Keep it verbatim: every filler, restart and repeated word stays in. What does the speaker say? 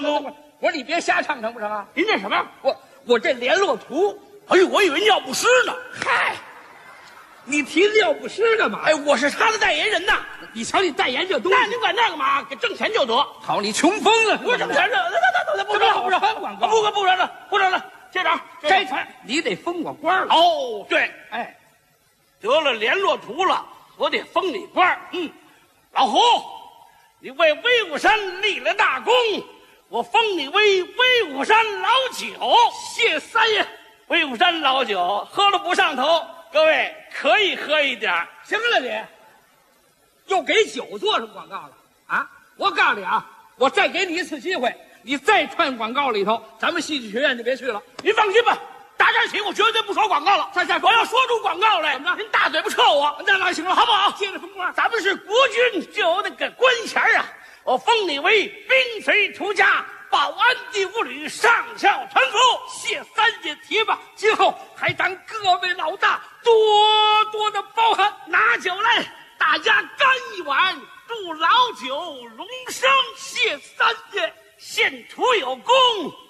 公， 我说你别瞎唱成不成啊？ 您这什么？ 我我这联络图， 哎呦，我以为尿不湿呢。 嗨，你提尿不湿干嘛？ 哎，我是他的代言人呐。 你瞧你代言这东西， 那您管那干嘛？给挣钱就得。 好，你穷疯了！ 我挣钱这，那那那不这让不让不好传广告不不不让了，不让了。接着该传，你得封我官了。 哦，对， 哎， 得了联络图了，我得封你官儿。嗯，老胡，你为威武山立了大功，我封你为威武山老九。 谢三爷。 威武山老酒喝了不上头，各位可以喝一点儿。 行了你，又给酒做什么广告了啊？我告诉你啊，我再给你一次机会，你再串广告里头，咱们戏剧学院就别去了。 您放心吧，打这起我绝对不说广告了。 再再我要说出广告来， 怎么着您大嘴巴撤我， 那那行了， 好不好？ 接着封官。 咱们是国军，就有那个官衔啊。我封你为兵随出家，保安第五旅上校团副。 谢三爷提拔，今后还当各位老大多多的包涵。 拿酒来，大家干一碗，祝老九荣升。 谢三爷， 献图有功。